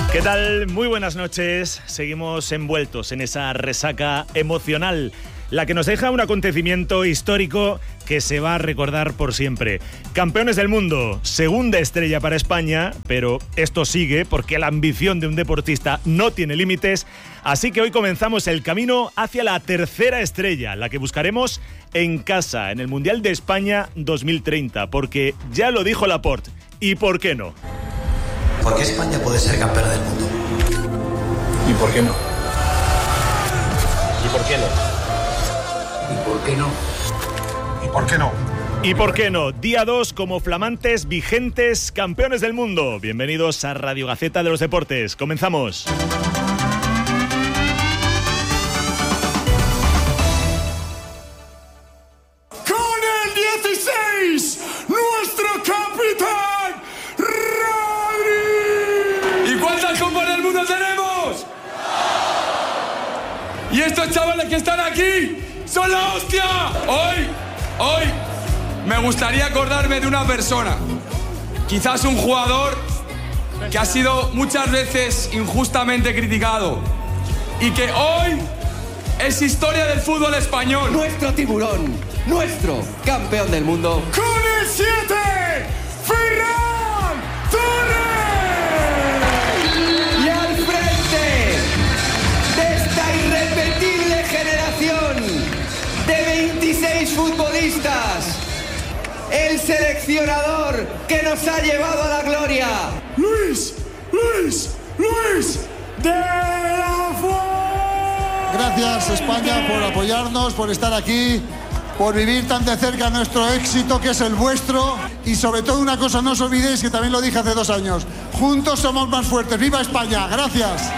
¿Qué tal? Muy buenas noches. Seguimos envueltos en esa resaca emocional, la que nos deja un acontecimiento histórico que se va a recordar por siempre. Campeones del mundo, segunda estrella para España, pero esto sigue porque la ambición de un deportista no tiene límites, así que hoy comenzamos el camino hacia la tercera estrella, la que buscaremos en casa, en el Mundial de España 2030, porque ya lo dijo Laporte, ¿y por qué no? ¿Por qué España puede ser campeona del mundo? ¿Y por qué no? ¿Y por qué no? ¿Y por qué no? ¿Y por qué no? ¿Y por qué no? Día 2 como flamantes, vigentes campeones del mundo. Bienvenidos a Radio Gaceta de los Deportes. Comenzamos. Con el 16, nuestro capitán, Rodri. ¿Y cuántas copas del mundo tenemos? Y estos chavales que están aquí son la hostia. Hoy me gustaría acordarme de una persona, quizás un jugador que ha sido muchas veces injustamente criticado y que hoy es historia del fútbol español. Nuestro tiburón, nuestro campeón del mundo. Con el 7, Ferran Torres. Y al frente de esta irrepetible generación de 26 futbolistas, el seleccionador que nos ha llevado a la gloria, Luis de la Fuente. Gracias, España, por apoyarnos, por estar aquí, por vivir tan de cerca nuestro éxito, que es el vuestro. Y sobre todo una cosa, no os olvidéis, que también lo dije hace 2 años, juntos somos más fuertes. ¡Viva España! ¡Gracias!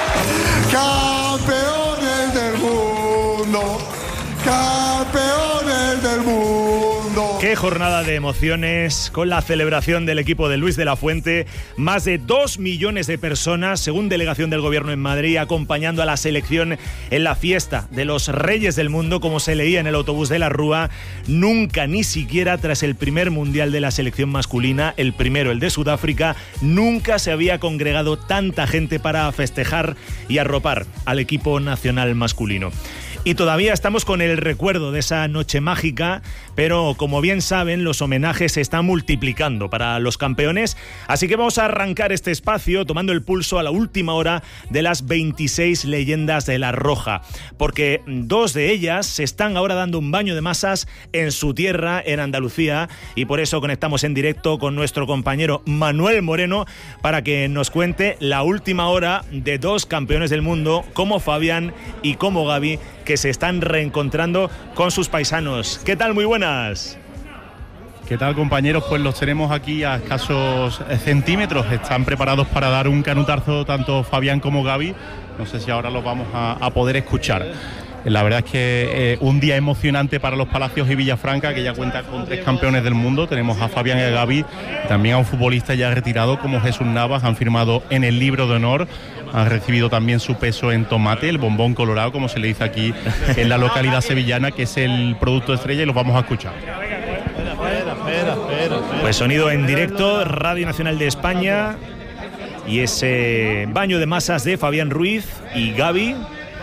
¡Campeones del mundo! ¡Campeones del mundo! Qué jornada de emociones con la celebración del equipo de Luis de la Fuente. Más de 2 millones de personas, según delegación del gobierno en Madrid, acompañando a la selección en la fiesta de los Reyes del Mundo, como se leía en el autobús de la Rúa. Nunca, ni siquiera tras el primer mundial de la selección masculina, el primero, el de Sudáfrica, nunca se había congregado tanta gente para festejar y arropar al equipo nacional masculino. Y todavía estamos con el recuerdo de esa noche mágica, pero como bien saben, los homenajes se están multiplicando para los campeones, así que vamos a arrancar este espacio tomando el pulso a la última hora de las 26 leyendas de la Roja, porque 2 de ellas se están ahora dando un baño de masas en su tierra, en Andalucía, y por eso conectamos en directo con nuestro compañero Manuel Moreno para que nos cuente la última hora de 2 campeones del mundo, como Fabián y como Gavi, que se están reencontrando con sus paisanos. ¿Qué tal? Muy buenas. ¿Qué tal, compañeros? Pues los tenemos aquí a escasos centímetros. Están preparados para dar un canutazo tanto Fabián como Gavi. No sé si ahora los vamos a poder escuchar. La verdad es que un día emocionante para los Palacios y Villafranca, que ya cuenta con 3 campeones del mundo. Tenemos a Fabián y a Gavi, también a un futbolista ya retirado como Jesús Navas. Han firmado en el libro de honor. Han recibido también su peso en tomate, el bombón colorado, como se le dice aquí en la localidad sevillana, que es el producto estrella, y los vamos a escuchar. Pues sonido en directo, Radio Nacional de España, y ese baño de masas de Fabián Ruiz y Gavi,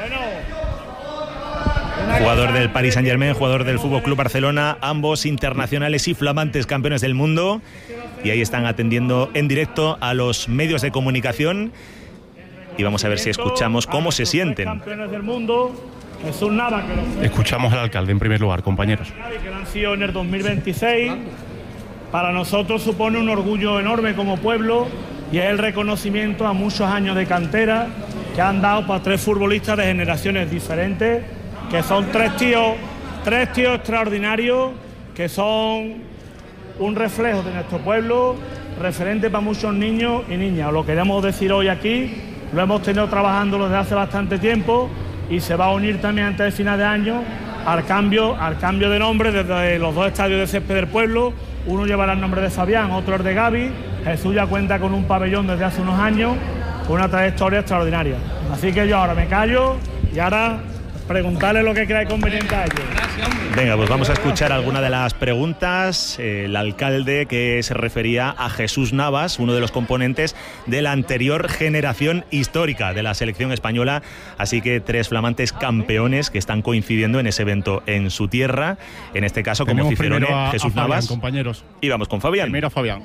jugador del Paris Saint-Germain, jugador del Fútbol Club Barcelona, ambos internacionales y flamantes campeones del mundo, y ahí están atendiendo en directo a los medios de comunicación. Y vamos a ver si escuchamos cómo se sienten. Campeones del mundo, Jesús Navas, que Escuchamos al alcalde en primer lugar, compañeros. que nació en el 2026. Para nosotros supone un orgullo enorme como pueblo y es el reconocimiento a muchos años de cantera que han dado para 3 futbolistas de generaciones diferentes, que son 3 tíos extraordinarios, que son un reflejo de nuestro pueblo, referente para muchos niños y niñas. Os lo queremos decir hoy aquí. Lo hemos tenido trabajándolo desde hace bastante tiempo y se va a unir también antes de final de año al cambio de nombre desde los 2 estadios de césped del pueblo. Uno llevará el nombre de Fabián, otro el de Gavi. Jesús ya cuenta con un pabellón desde hace unos años, con una trayectoria extraordinaria. Así que yo ahora me callo y ahora preguntarle lo que creáis conveniente a ellos. Venga, pues vamos a escuchar alguna de las preguntas. El alcalde que se refería a Jesús Navas, uno de los componentes de la anterior generación histórica de la selección española. Así que 3 flamantes campeones que están coincidiendo en ese evento en su tierra. En este caso, como Cicerone, Jesús Fabián, Navas. Compañeros. Y vamos con Fabián. Primero Fabián.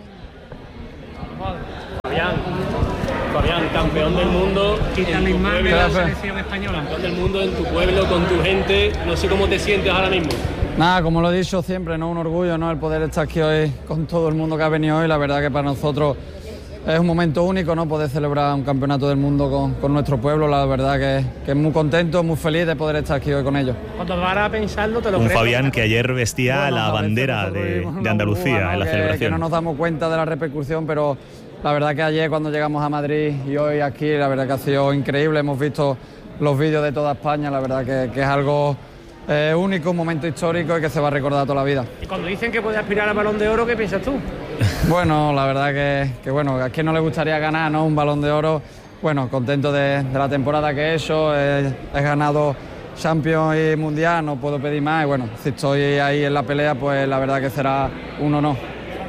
Fabián, campeón del mundo en tu pueblo, la selección española. Campeón del mundo en tu pueblo, con tu gente. No sé cómo te sientes ahora mismo. Nada, como lo he dicho siempre, ¿no? Un orgullo, ¿no? El poder estar aquí hoy con todo el mundo que ha venido hoy. La verdad que para nosotros es un momento único, ¿no? Poder celebrar un campeonato del mundo con nuestro pueblo. La verdad que es muy contento, muy feliz de poder estar aquí hoy con ellos. Cuando vas a pensarlo, te lo Un crees. Fabián que ayer vestía la bandera de Andalucía, ¿no? En la celebración. Que no nos damos cuenta de la repercusión, pero la verdad que ayer cuando llegamos a Madrid y hoy aquí, la verdad que ha sido increíble. Hemos visto los vídeos de toda España, la verdad que es algo único, un momento histórico y que se va a recordar toda la vida. Y cuando dicen que puedes aspirar al Balón de Oro, ¿qué piensas tú? Bueno, la verdad que bueno, a quién no le gustaría ganar, ¿no? Un Balón de Oro. Bueno, contento de la temporada que he hecho, he ganado Champions y Mundial, no puedo pedir más y bueno, si estoy ahí en la pelea, pues la verdad que será un honor.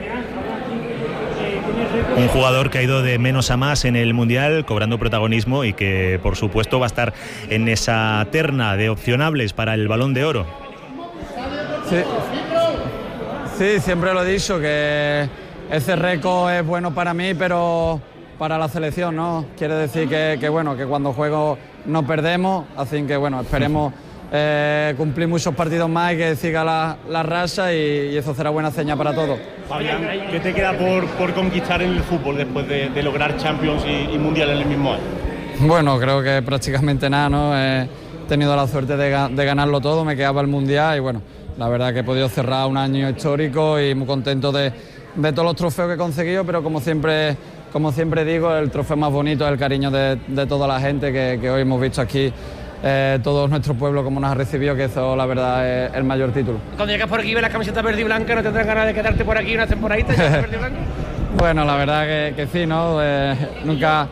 Un jugador que ha ido de menos a más en el Mundial, cobrando protagonismo y que, por supuesto, va a estar en esa terna de opcionables para el Balón de Oro. Sí, siempre lo he dicho, que ese récord es bueno para mí, pero para la selección, ¿no? Quiere decir que bueno, que cuando juego no perdemos, así que bueno, esperemos cumplir muchos partidos más y que siga la racha y eso será buena seña para todos. Fabián, ¿qué te queda por conquistar en el fútbol después de lograr Champions y Mundial en el mismo año? Bueno, creo que prácticamente nada, ¿no? He tenido la suerte de ganarlo todo, me quedaba el Mundial y bueno, la verdad que he podido cerrar un año histórico y muy contento de todos los trofeos que he conseguido, pero como siempre digo, el trofeo más bonito es el cariño de toda la gente que hoy hemos visto aquí. Todo nuestro pueblo como nos ha recibido, que eso la verdad es el mayor título. Cuando llegas por aquí ves la camiseta verde y blanca, ¿no tendrás ganas de quedarte por aquí una temporadita y verde y blanca? Bueno, la verdad que sí, ¿no? Nunca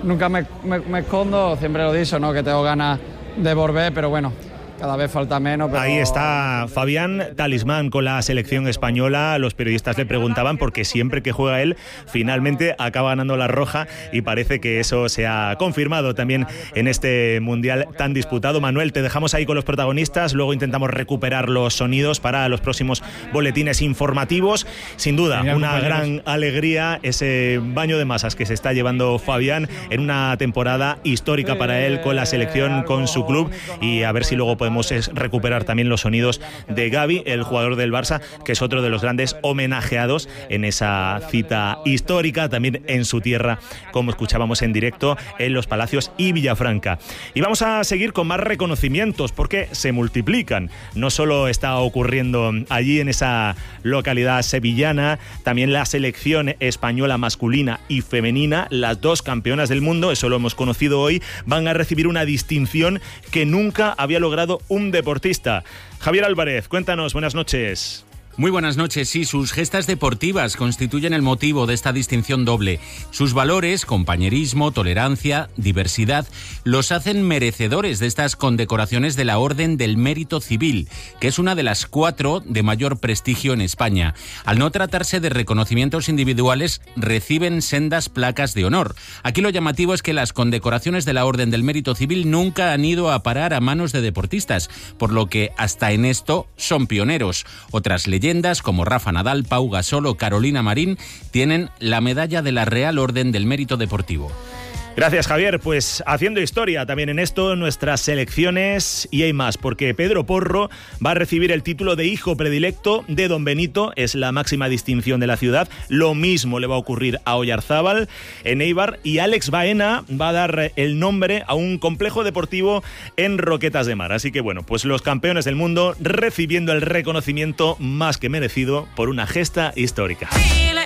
me escondo, siempre lo he dicho, ¿no? Que tengo ganas de volver, pero bueno, cada vez falta menos. Pero... Ahí está Fabián, talismán con la selección española. Los periodistas le preguntaban porque siempre que juega él, finalmente acaba ganando la roja y parece que eso se ha confirmado también en este Mundial tan disputado. Manuel, te dejamos ahí con los protagonistas, luego intentamos recuperar los sonidos para los próximos boletines informativos. Sin duda, genial, una gran alegría ese baño de masas que se está llevando Fabián en una temporada histórica para él con la selección, con su club, y a ver si luego podemos recuperar también los sonidos de Gavi, el jugador del Barça, que es otro de los grandes homenajeados en esa cita histórica, también en su tierra, como escuchábamos en directo en Los Palacios y Villafranca. Y vamos a seguir con más reconocimientos porque se multiplican. No solo está ocurriendo allí en esa localidad sevillana, también la selección española masculina y femenina, las dos campeonas del mundo, eso lo hemos conocido hoy, van a recibir una distinción que nunca había logrado un deportista. Javier Álvarez, cuéntanos, buenas noches. Muy buenas noches. Sí, sus gestas deportivas constituyen el motivo de esta distinción doble. Sus valores, compañerismo, tolerancia, diversidad, los hacen merecedores de estas condecoraciones de la Orden del Mérito Civil, que es una de las 4 de mayor prestigio en España. Al no tratarse de reconocimientos individuales, reciben sendas placas de honor. Aquí lo llamativo es que las condecoraciones de la Orden del Mérito Civil nunca han ido a parar a manos de deportistas, por lo que hasta en esto son pioneros. Otras leyendas como Rafa Nadal, Pau Gasol o Carolina Marín tienen la medalla de la Real Orden del Mérito Deportivo. Gracias, Javier. Pues haciendo historia también en esto, nuestras selecciones, y hay más, porque Pedro Porro va a recibir el título de hijo predilecto de Don Benito, es la máxima distinción de la ciudad. Lo mismo le va a ocurrir a Oyarzábal en Eibar, y Alex Baena va a dar el nombre a un complejo deportivo en Roquetas de Mar. Así que bueno, pues los campeones del mundo recibiendo el reconocimiento más que merecido por una gesta histórica.